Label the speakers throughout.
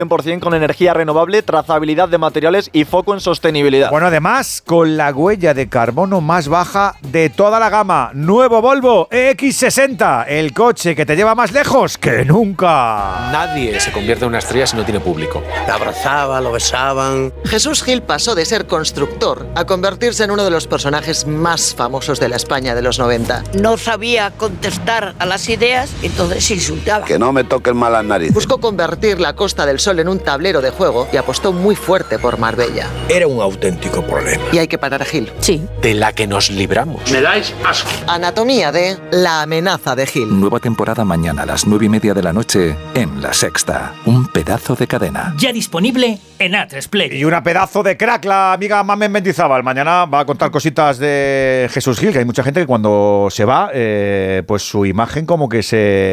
Speaker 1: 100% con energía renovable, trazabilidad de materiales y foco en sostenibilidad.
Speaker 2: Bueno, además, con la huella de carbono más baja de toda la gama. Nuevo Volvo EX60, el coche que te lleva más lejos que nunca.
Speaker 3: Nadie se convierte en una estrella si no tiene público.
Speaker 4: Lo abrazaban, lo besaban.
Speaker 5: Jesús Gil pasó de ser constructor a convertirse en uno de los personajes más famosos de la España de los 90.
Speaker 6: No sabía contestar a las ideas, entonces insultaba.
Speaker 7: Que no me toquen mal las narices.
Speaker 5: Buscó convertir la Costa del Sol en un tablero de juego y apostó muy fuerte por Marbella.
Speaker 4: Era un auténtico problema.
Speaker 5: Y hay que parar a Gil.
Speaker 6: Sí.
Speaker 3: De la que nos libramos.
Speaker 4: Me dais asco.
Speaker 5: Anatomía de La amenaza de Gil.
Speaker 8: Nueva temporada mañana a las 9:30 de la noche en La Sexta. Un pedazo de cadena.
Speaker 9: Ya disponible en A3 Player.
Speaker 2: Y una pedazo de crack, la amiga Mamen Mendizábal. Mañana va a contar cositas de Jesús Gil, que hay mucha gente que cuando se va, pues su imagen como que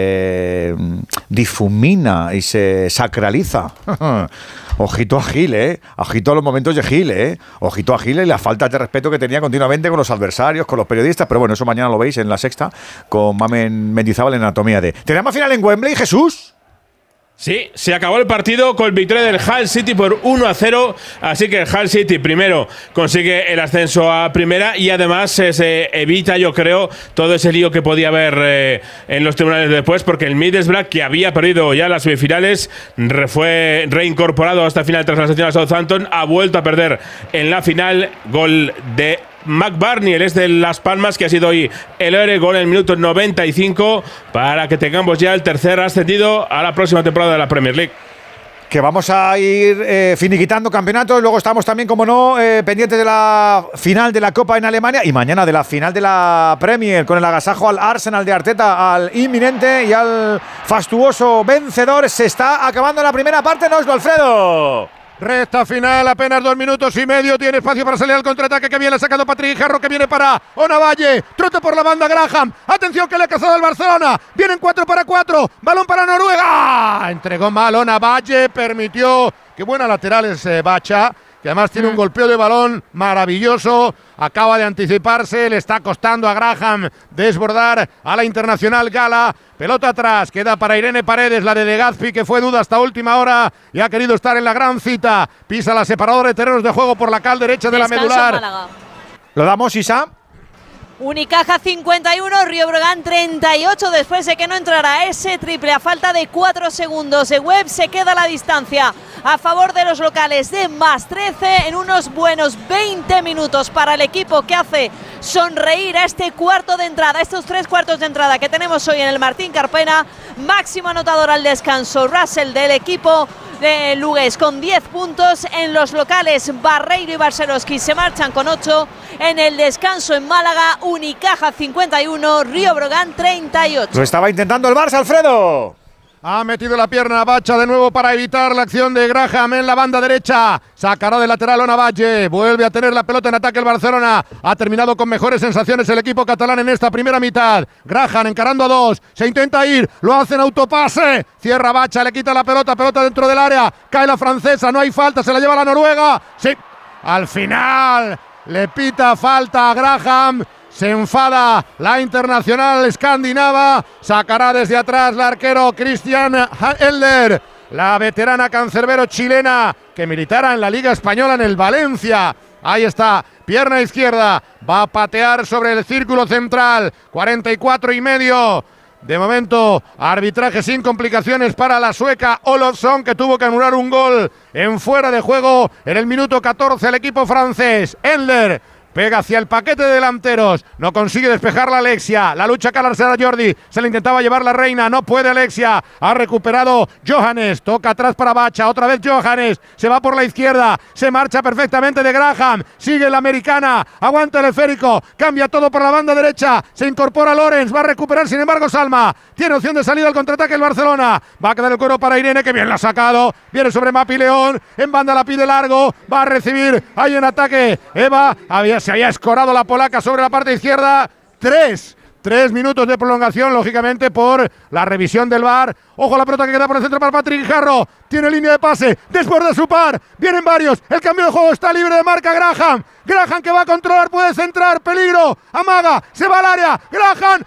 Speaker 2: se difumina y se sacraliza. Ojito a Gil, ojito a los momentos de Gil, ojito a Gil y la falta de respeto que tenía continuamente con los adversarios, con los periodistas, pero bueno, eso mañana lo veis en La Sexta con Mamen Mendizábal en Anatomía de. ¿Tenemos final en Wembley, Jesús?
Speaker 10: Sí, se acabó el partido con victoria del Hull City por 1-0, así que el Hull City primero consigue el ascenso a primera y además se evita, yo creo, todo ese lío que podía haber en los tribunales después, porque el Middlesbrough, que había perdido ya las semifinales, fue reincorporado hasta el final tras la sanción a Southampton, ha vuelto a perder en la final. Gol de McBurney, el de Las Palmas, que ha sido hoy el héroe, gol en el minuto 95 para que tengamos ya el tercer ascendido a la próxima temporada de la Premier League.
Speaker 2: Que vamos a ir finiquitando campeonatos. Luego estamos también, como no, pendientes de la final de la Copa en Alemania y mañana de la final de la Premier, con el agasajo al Arsenal de Arteta, al inminente y al fastuoso vencedor. Se está acabando la primera parte, ¿no, Alfredo?
Speaker 11: Recta final, apenas 2 minutos y medio. Tiene espacio para salir al contraataque. Que bien le ha sacado Patrick Guijarro, que viene para Onavalle. Trote por la banda Graham. Atención que le ha cazado el Barcelona. Vienen 4 para 4. Balón para Noruega. Entregó mal Onavalle. Permitió. Qué buena lateral es Bacha, que además tiene un golpeo de balón maravilloso. Acaba de anticiparse, le está costando a Graham desbordar a la Internacional Gala. Pelota atrás, queda para Irene Paredes, la de Legazpi, que fue duda hasta última hora y ha querido estar en la gran cita. Pisa la separadora de terrenos de juego por la cal derecha de la medular.
Speaker 2: ¿Lo damos, Isa?
Speaker 12: Unicaja 51, Río Breogán 38, después de que no entrara ese triple a falta de 4 segundos de Webb, se queda la distancia a favor de los locales de más 13 en unos buenos 20 minutos para el equipo que hace sonreír a este cuarto de entrada, estos 3 cuartos de entrada que tenemos hoy en el Martín Carpena. Máximo anotador al descanso, Russell del equipo de Lugués con 10 puntos. En los locales, Barreiro y Barcelowski se marchan con 8. En el descanso en Málaga, Unicaja 51, Río Breogán 38.
Speaker 2: Lo estaba intentando el Barça, Alfredo.
Speaker 11: Ha metido la pierna a Bacha de nuevo para evitar la acción de Graham en la banda derecha. Sacará de lateral Onavalle. Vuelve a tener la pelota en ataque el Barcelona. Ha terminado con mejores sensaciones el equipo catalán en esta primera mitad. Graham encarando a 2. Se intenta ir. Lo hace en autopase. Cierra Bacha. Le quita la pelota. Pelota dentro del área. Cae la francesa. No hay falta. Se la lleva la Noruega. Sí. Al final le pita falta a Graham. Se enfada la internacional escandinava. Sacará desde atrás la arquero Christian Elder, la veterana cancerbero chilena que militara en la Liga Española en el Valencia. Ahí está, pierna izquierda. Va a patear sobre el círculo central. 44 y medio. De momento, arbitraje sin complicaciones para la sueca Olofsson, que tuvo que anular un gol en fuera de juego en el minuto 14 el equipo francés. Elder pega hacia el paquete de delanteros, no consigue despejarla Alexia, la lucha Calarsera Jordi, se le intentaba llevar la reina, no puede Alexia, ha recuperado Johannes, toca atrás para Bacha, otra vez Johannes, se va por la izquierda, se marcha perfectamente de Graham, sigue la americana, aguanta el esférico, cambia todo por la banda derecha, se incorpora Lorenz, va a recuperar sin embargo Salma, tiene opción de salida al contraataque el Barcelona, va a quedar el cuero para Irene, que bien la ha sacado, viene sobre Mapi León, en banda la pide largo, va a recibir, hay un ataque, Eva, se había escorado la polaca sobre la parte izquierda. 3 minutos de prolongación, lógicamente por la revisión del VAR. Ojo la pelota que queda por el centro para Patrick Guijarro. Tiene línea de pase, desborda su par. Vienen varios, el cambio de juego está libre de marca Graham. Graham que va a controlar, puede centrar, peligro. Amaga, se va al área. Graham,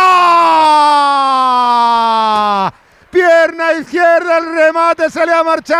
Speaker 11: ¡fuera! Pierna izquierda, el remate se le ha marchado.